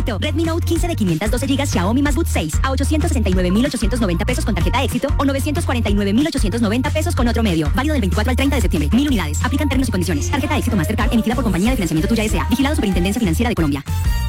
éxito. Redmi Note 15 de 512 GB Xiaomi más Boot 6 a 869.890 pesos con tarjeta éxito o 949.890 pesos con otro medio. Válido del 24 al 30 de septiembre. 1000 unidades. Aplican términos y condiciones. Tarjeta éxito Mastercard emitida por Compañía de Financiamiento Tuya S.A. Vigilado Superintendencia Financiera de Colombia.